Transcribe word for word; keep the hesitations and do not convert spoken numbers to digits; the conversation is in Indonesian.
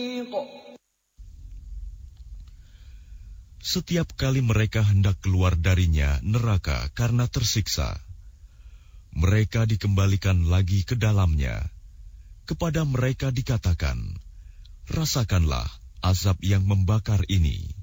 Setiap kali mereka hendak keluar darinya neraka karena tersiksa, mereka dikembalikan lagi ke dalamnya. Kepada mereka dikatakan, rasakanlah azab yang membakar ini.